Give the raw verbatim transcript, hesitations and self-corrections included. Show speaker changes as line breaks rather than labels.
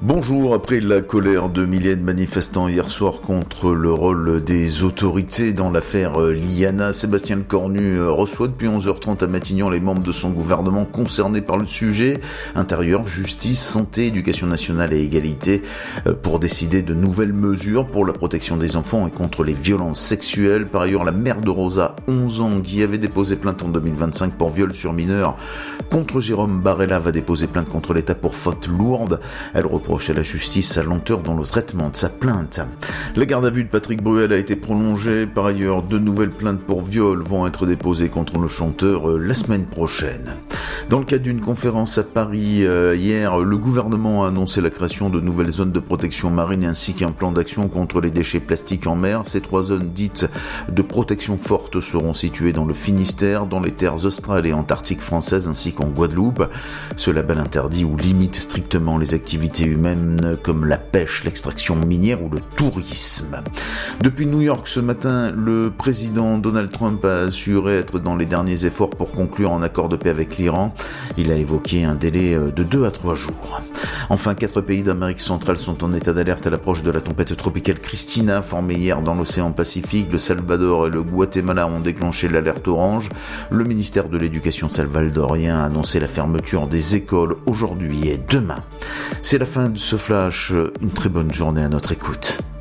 Bonjour, après la colère de milliers de manifestants hier soir contre le rôle des autorités dans l'affaire Liana, Sébastien Lecornu reçoit depuis onze heures trente à Matignon les membres de son gouvernement concernés par le sujet, intérieur, justice, santé, éducation nationale et égalité, pour décider de nouvelles mesures pour la protection des enfants et contre les violences sexuelles. Par ailleurs, la mère de Rosa, onze ans, qui avait déposé plainte en deux mille vingt-cinq pour viol sur mineur contre Jérôme Barella, va déposer plainte contre l'État pour faute lourde. Elle reproche à la justice sa lenteur dans le traitement de sa plainte. La garde à vue de Patrick Bruel a été prolongée. Par ailleurs, deux nouvelles plaintes pour viol vont être déposées contre le chanteur euh, la semaine prochaine. Dans le cadre d'une conférence à Paris euh, hier, le gouvernement a annoncé la création de nouvelles zones de protection marine ainsi qu'un plan d'action contre les déchets plastiques en mer. Ces trois zones dites de protection forte seront situées dans le Finistère, dans les terres australes et antarctiques françaises ainsi qu'en Guadeloupe. Ce label interdit ou limite strictement les activités humaines comme la pêche, l'extraction minière ou le tourisme. Depuis New York ce matin, le président Donald Trump a assuré être dans les derniers efforts pour conclure un accord de paix avec l'Iran. Il a évoqué un délai de deux à trois jours. Enfin, quatre pays d'Amérique centrale sont en état d'alerte à l'approche de la tempête tropicale Christina, formée hier dans l'océan Pacifique. Le Salvador et le Guatemala ont déclenché l'alerte orange. Le ministère de l'Éducation salvadorien a annoncé la fermeture des écoles aujourd'hui et demain. C'est la fin de ce flash. Une très bonne journée à notre écoute.